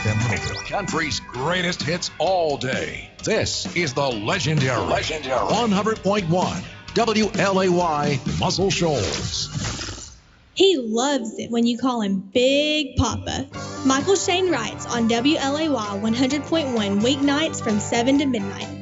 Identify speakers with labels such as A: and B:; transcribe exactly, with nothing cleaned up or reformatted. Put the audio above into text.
A: M radio.
B: Country's greatest hits all day. This is the legendary, legendary one hundred point one W L A Y Muscle Shoals.
C: He loves it when you call him Big Papa. Michael Shane writes on W L A Y one hundred point one weeknights from seven to midnight.